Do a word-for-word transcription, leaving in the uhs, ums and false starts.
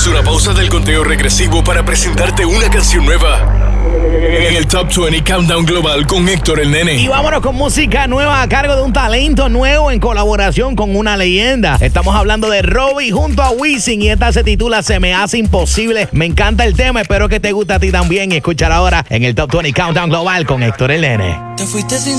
Hacemos una pausa del conteo regresivo para presentarte una canción nueva en el Top veinte Countdown Global con Héctor el Nene. Y vámonos con música nueva a cargo de un talento nuevo en colaboración con una leyenda. Estamos hablando de Robbie junto a Wisin y esta se titula Se me hace imposible. Me encanta el tema, espero que te guste a ti también. Y escuchar ahora en el Top veinte Countdown Global con Héctor el Nene. Te fuiste sin